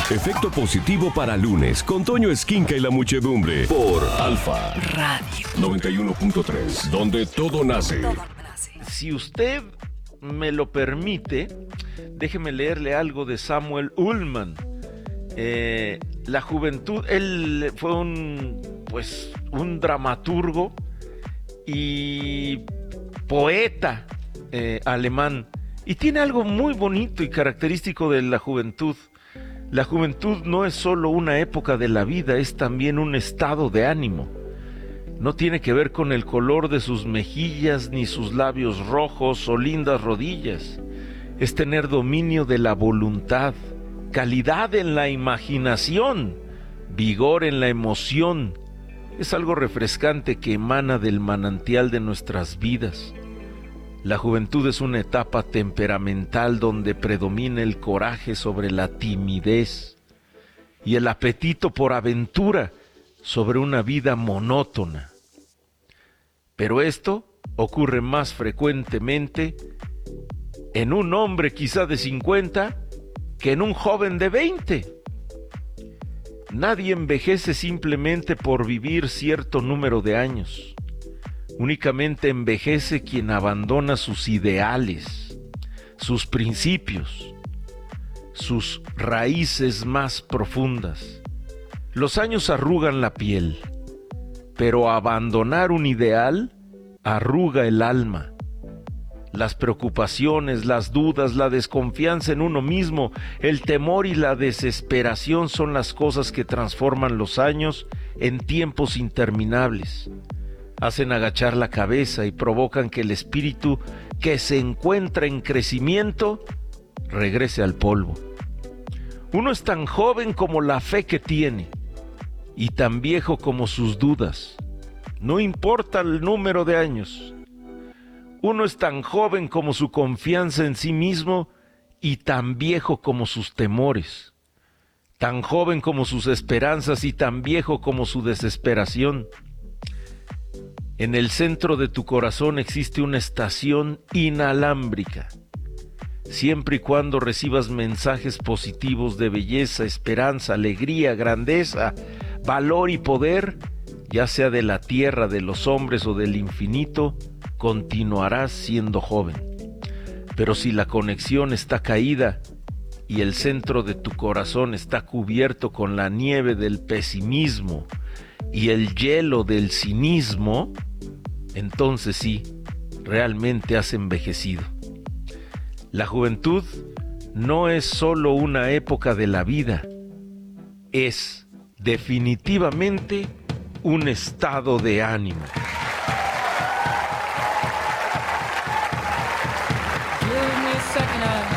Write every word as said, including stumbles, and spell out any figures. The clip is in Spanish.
Efecto positivo para lunes con Toño Esquinca y la muchedumbre por Alfa Radio noventa y uno punto tres, donde todo nace. Si usted me lo permite, déjeme leerle algo de Samuel Ullman. Eh, la juventud, él fue un, pues, un dramaturgo y poeta eh, alemán, y tiene algo muy bonito y característico de la juventud. La juventud no es solo una época de la vida, es también un estado de ánimo. No tiene que ver con el color de sus mejillas, ni sus labios rojos o lindas rodillas. Es tener dominio de la voluntad, calidad en la imaginación, vigor en la emoción. Es algo refrescante que emana del manantial de nuestras vidas. La juventud es una etapa temperamental donde predomina el coraje sobre la timidez y el apetito por aventura sobre una vida monótona. Pero esto ocurre más frecuentemente en un hombre quizá de cincuenta que en un joven de veinte. Nadie envejece simplemente por vivir cierto número de años. Únicamente envejece quien abandona sus ideales, sus principios, sus raíces más profundas. Los años arrugan la piel, pero abandonar un ideal arruga el alma. Las preocupaciones, las dudas, la desconfianza en uno mismo, el temor y la desesperación son las cosas que transforman los años en tiempos interminables. Hacen agachar la cabeza y provocan que el espíritu que se encuentra en crecimiento regrese al polvo. Uno es tan joven como la fe que tiene y tan viejo como sus dudas. No importa el número de años. Uno es tan joven como su confianza en sí mismo y tan viejo como sus temores. Tan joven como sus esperanzas y tan viejo como su desesperación. En el centro de tu corazón existe una estación inalámbrica. Siempre y cuando recibas mensajes positivos de belleza, esperanza, alegría, grandeza, valor y poder, ya sea de la tierra, de los hombres o del infinito, continuarás siendo joven. Pero si la conexión está caída y el centro de tu corazón está cubierto con la nieve del pesimismo y el hielo del cinismo, entonces sí, realmente has envejecido. La juventud no es solo una época de la vida, es definitivamente un estado de ánimo. Give me a second, I